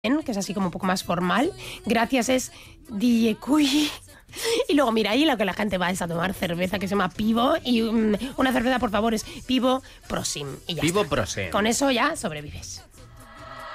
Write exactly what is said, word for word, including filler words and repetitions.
que es así como un poco más formal. Gracias es D J Cuy. Y luego, mira, ahí lo que la gente va es a tomar cerveza que se llama Pivo. Y um, una cerveza, por favor, es Pivo Prosim. Y ya Pivo está. Prosim. Con eso ya sobrevives.